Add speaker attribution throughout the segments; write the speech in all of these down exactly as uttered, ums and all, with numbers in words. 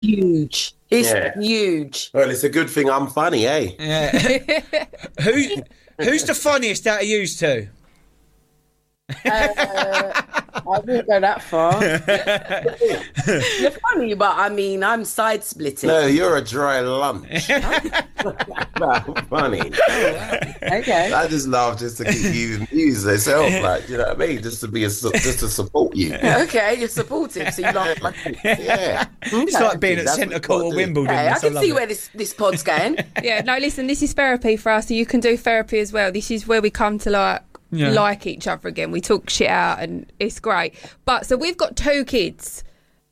Speaker 1: huge. It's
Speaker 2: Yeah.
Speaker 1: huge.
Speaker 2: Well, it's a good thing I'm funny, eh?
Speaker 3: Yeah. Who, who's the funniest out of you two?
Speaker 1: Uh, I wouldn't go that far. You're funny, but I mean, I'm side splitting.
Speaker 2: No, you're a dry lunch. Nah, funny.
Speaker 1: Okay.
Speaker 2: I just laugh just to keep you amused myself, like, you know what I mean? Just to be a, su- just to support you.
Speaker 1: Okay, you're supportive, so you laugh like
Speaker 2: Yeah.
Speaker 3: It's like being at
Speaker 2: That's
Speaker 3: centre
Speaker 2: what
Speaker 3: court
Speaker 2: you
Speaker 3: of
Speaker 2: gotta do.
Speaker 3: Wimbledon.
Speaker 1: Okay, I
Speaker 3: Yes,
Speaker 1: can
Speaker 3: love
Speaker 1: see
Speaker 3: it.
Speaker 1: where this, this pod's going.
Speaker 4: Yeah, no, listen, this is therapy for us, so you can do therapy as well. This is where we come to like
Speaker 3: Yeah.
Speaker 4: like each other again. We talk shit out and it's great. But so we've got two kids.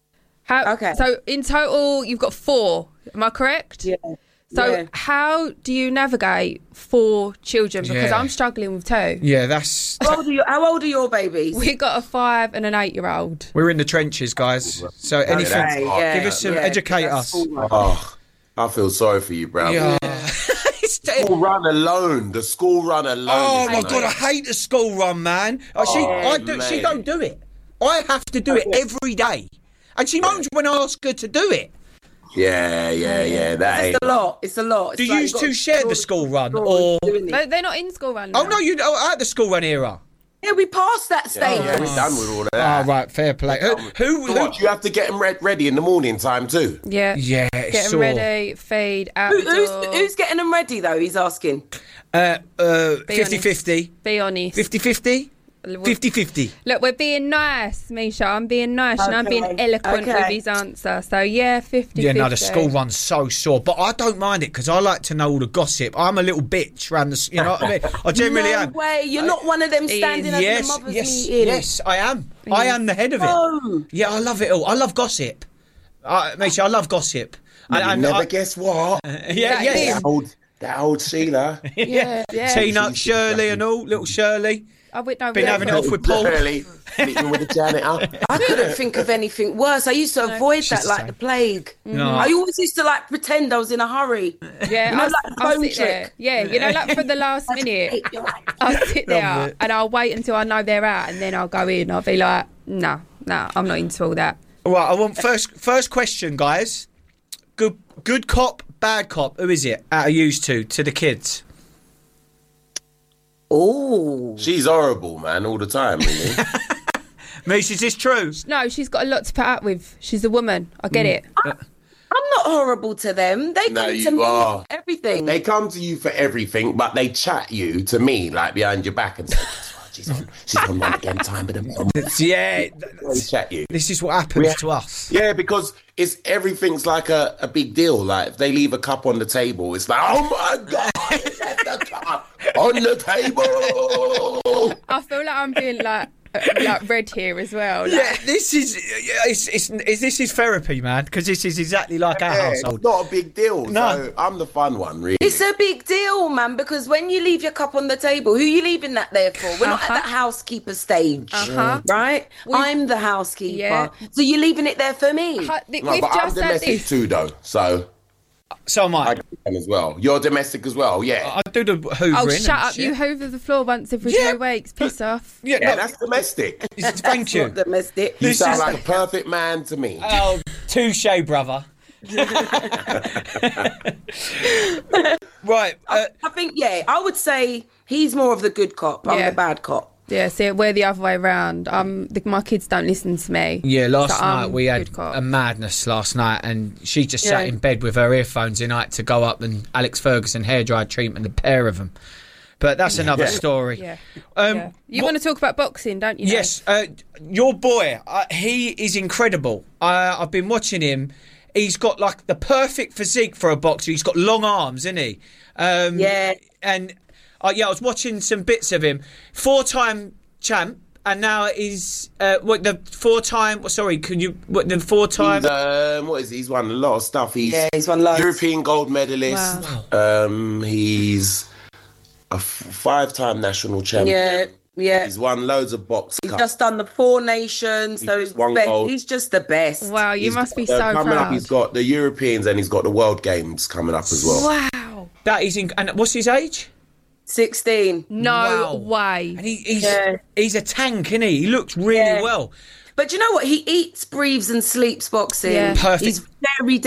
Speaker 4: How,
Speaker 1: Okay.
Speaker 4: So in total, you've got four. Am I correct?
Speaker 1: Yeah.
Speaker 4: So
Speaker 1: Yeah.
Speaker 4: how do you navigate four children? Because
Speaker 3: Yeah.
Speaker 4: I'm struggling with two.
Speaker 3: Yeah, that's.
Speaker 1: How old are, you, how old are your babies?
Speaker 4: We've got a five and an eight-year-old.
Speaker 3: We're in the trenches, guys. So anything.
Speaker 2: that's
Speaker 1: Okay,
Speaker 2: hard.
Speaker 1: yeah,
Speaker 3: Give us some-
Speaker 1: yeah,
Speaker 3: educate
Speaker 1: that's
Speaker 3: us.
Speaker 1: school run.
Speaker 2: Oh, I feel sorry for you, bro.
Speaker 3: Yeah. It's dead.
Speaker 2: School run alone. The school run alone.
Speaker 3: Oh
Speaker 2: is
Speaker 3: my
Speaker 2: nice.
Speaker 3: god, I hate the school run, man. Oh, she,
Speaker 2: Oh,
Speaker 3: I do, she
Speaker 2: mate.
Speaker 3: don't do it. I have to do it every day, and she moans when I ask her to do it.
Speaker 2: Yeah, yeah, yeah. That ain't.
Speaker 1: It's a lot. It's a lot. It's
Speaker 3: Do
Speaker 1: like
Speaker 3: you
Speaker 1: you've got
Speaker 3: two
Speaker 1: to
Speaker 3: share
Speaker 1: draw
Speaker 3: the school run,
Speaker 1: draw
Speaker 3: or?
Speaker 1: doing it.
Speaker 4: No, they're not in school run
Speaker 3: Oh
Speaker 4: now.
Speaker 3: no, you oh, at the school run era.
Speaker 1: Yeah, we passed that stage.
Speaker 2: Yeah, we're done with all of
Speaker 3: Oh
Speaker 2: that.
Speaker 3: right, fair play. Who? Who?
Speaker 2: So
Speaker 3: who
Speaker 2: what, you have to get them re- ready in the morning time too.
Speaker 4: Yeah.
Speaker 3: yeah,
Speaker 4: Get them
Speaker 3: sure.
Speaker 4: ready, feed, out
Speaker 1: Who,
Speaker 4: the
Speaker 1: who's,
Speaker 4: door.
Speaker 1: who's getting them ready, though? He's asking.
Speaker 3: Uh, uh,
Speaker 4: Be
Speaker 3: fifty
Speaker 4: honest.
Speaker 3: fifty.
Speaker 4: Be honest.
Speaker 3: fifty fifty. fifty fifty.
Speaker 4: Look, we're being nice, Misha. I'm being nice and I'm being
Speaker 1: Okay,
Speaker 4: eloquent
Speaker 1: okay.
Speaker 4: with his answer. So, yeah, fifty
Speaker 3: Yeah, no, the school run's so sore, but I don't mind it because I like to know all the gossip. I'm a little bitch around the, you know what I mean? I generally
Speaker 1: no
Speaker 3: am.
Speaker 1: way. You're not one of them
Speaker 4: He
Speaker 1: standing
Speaker 4: is.
Speaker 1: at
Speaker 3: Yes,
Speaker 1: the mother's
Speaker 3: yes,
Speaker 1: meeting.
Speaker 3: yes, I am. I am the head of it.
Speaker 1: No.
Speaker 3: Yeah, I love it all. I love gossip. I, Misha, I love gossip.
Speaker 2: You
Speaker 3: And, and
Speaker 2: never
Speaker 3: I,
Speaker 2: guess what?
Speaker 3: yeah, yes.
Speaker 2: That old, that old Sheila.
Speaker 4: Yeah, yeah.
Speaker 3: Tina, Shirley, and all, little Shirley.
Speaker 4: I would know.
Speaker 3: Been having it off with Paul.
Speaker 2: Early, sleeping with the janitor.
Speaker 1: I couldn't think of anything worse. I used to avoid
Speaker 3: She's
Speaker 1: that
Speaker 3: the
Speaker 1: like
Speaker 3: same.
Speaker 1: the plague.
Speaker 3: No.
Speaker 1: I always used to like pretend I was in a hurry.
Speaker 4: Yeah,
Speaker 1: You know,
Speaker 4: I'll,
Speaker 1: like the
Speaker 4: I'll
Speaker 1: phone
Speaker 4: sit there.
Speaker 1: trick.
Speaker 4: Yeah, you know, like for the last minute, I'll sit
Speaker 3: Love
Speaker 4: there
Speaker 3: it.
Speaker 4: and I'll wait until I know they're out and then I'll go in. I'll be like, no, no, I'm not into all that.
Speaker 3: All right, I want first first question, guys. Good good cop, bad cop. Who is it? Out of used to to the kids.
Speaker 1: Oh.
Speaker 2: She's horrible, man, all the time, really.
Speaker 3: Mish, is this true?
Speaker 4: No, she's got a lot to put up with. She's a woman. I get it.
Speaker 1: I'm not horrible to them. They
Speaker 2: No,
Speaker 1: come
Speaker 2: you
Speaker 1: to me
Speaker 2: are.
Speaker 1: for everything.
Speaker 2: They come to you for everything, but they chat you to me, like, behind your back and say, "Guess what? She's on, she's on one again, time with them.
Speaker 3: It's- yeah,
Speaker 2: They chat you.
Speaker 3: this is what happens
Speaker 2: Yeah.
Speaker 3: to us.
Speaker 2: Yeah, because it's everything's like a, a big deal. Like, if they leave a cup on the table, it's like, oh my God, he left the cup on the table.
Speaker 4: I feel like I'm being like, uh, like read here as well. Like,
Speaker 3: Yeah, this is yeah, it's, it's, it's this is therapy, man, because this is exactly like our
Speaker 2: Yeah, it's
Speaker 3: household.
Speaker 2: not a big deal.
Speaker 3: No.
Speaker 2: So I'm the fun one, really.
Speaker 1: It's a big deal, man, because when you leave your cup on the table, who are you leaving that there for? We're not
Speaker 4: Uh-huh.
Speaker 1: at that housekeeper stage,
Speaker 4: Uh-huh.
Speaker 1: right?
Speaker 4: We've-
Speaker 1: I'm the housekeeper.
Speaker 4: Yeah.
Speaker 1: So you're leaving it there for me.
Speaker 4: Ha- th-
Speaker 2: No,
Speaker 4: we've
Speaker 2: but I'm
Speaker 4: just had
Speaker 2: domestic
Speaker 4: this.
Speaker 2: too, though. So
Speaker 3: So am I.
Speaker 2: I can as well. You're domestic as well, yeah.
Speaker 3: I do the hoovering.
Speaker 4: Oh,
Speaker 3: and
Speaker 4: shut up.
Speaker 3: shit.
Speaker 4: You hoover the floor once every
Speaker 3: Yeah,
Speaker 4: three weeks. Piss off.
Speaker 3: Yeah,
Speaker 2: Yeah,
Speaker 3: no,
Speaker 2: that's domestic.
Speaker 3: it's- thank you.
Speaker 1: Not domestic.
Speaker 2: You
Speaker 3: This
Speaker 2: sound
Speaker 3: is-
Speaker 2: like a perfect man to me.
Speaker 3: Oh, touche, brother. Right. Uh,
Speaker 1: I think, yeah, I would say he's more of the good cop. I'm
Speaker 4: Yeah.
Speaker 1: the bad cop.
Speaker 4: Yeah, see, we're the other way around. Um, the, my kids don't listen to me.
Speaker 3: yeah, last
Speaker 4: So I'm
Speaker 3: night we had
Speaker 4: good cop.
Speaker 3: a madness last night, and she just
Speaker 1: Yeah.
Speaker 3: sat in bed with her earphones in. I had to go up and Alex Ferguson hairdryer treatment, the pair of them. But that's another
Speaker 2: Yeah.
Speaker 3: story.
Speaker 4: Yeah.
Speaker 3: Um,
Speaker 4: yeah. You
Speaker 3: what-
Speaker 4: want to talk about boxing, don't you?
Speaker 3: Yes, uh, your boy, uh, he is incredible. Uh, I've been watching him. He's got like the perfect physique for a boxer. He's got long arms, isn't he? Um,
Speaker 1: Yeah.
Speaker 3: And uh, yeah, I was watching some bits of him. Four-time champ, and now he's uh, what the four-time. well, Sorry, can you what the four-time?
Speaker 2: He's, um, what is he? He's won a lot of stuff. He's
Speaker 1: Yeah, he's won loads.
Speaker 2: European gold medalist. Um, he's a f- five-time national champion.
Speaker 1: Yeah, yeah.
Speaker 2: He's won loads of box
Speaker 1: He's
Speaker 2: cups.
Speaker 1: just done the Four Nations, so
Speaker 2: He's
Speaker 1: he's,
Speaker 2: won
Speaker 1: best.
Speaker 2: gold.
Speaker 1: He's just the best.
Speaker 4: Wow, you
Speaker 2: He's
Speaker 4: must be
Speaker 2: got,
Speaker 4: so
Speaker 2: uh, coming
Speaker 4: proud.
Speaker 2: up. He's got the Europeans and he's got the World Games coming up as well.
Speaker 4: Wow.
Speaker 3: That is, in, and what's his age?
Speaker 1: sixteen.
Speaker 4: No
Speaker 3: Wow.
Speaker 4: way.
Speaker 3: And he, he's
Speaker 1: Yeah.
Speaker 3: he's a tank, isn't he? He looks really
Speaker 1: Yeah.
Speaker 3: well.
Speaker 1: But you know what? He eats, breathes, and sleeps boxing.
Speaker 4: Yeah.
Speaker 3: Perfect.
Speaker 1: He's very